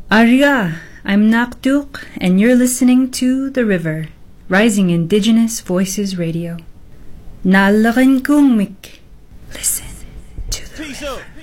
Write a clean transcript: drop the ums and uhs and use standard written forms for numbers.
Arya, I'm Naktuk, and you're listening to The River, Rising Indigenous Voices Radio. Nalakin kumik. Listen to the river.